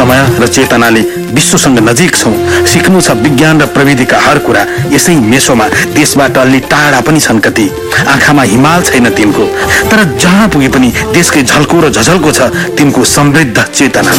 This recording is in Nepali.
समय र चेतनाले विश्वसँग नजिक छौं। सिक्नु छ विज्ञान र प्रविधिका हर कुरा। यसै मेसोमा देशबाट अलि टाढा पनि छन् कति। आँखामा हिमाल छैन तिनको, तर जहाँ पुगे पनि देशकै झल्को र झझल्को छ तिनको समृद्ध चेतना।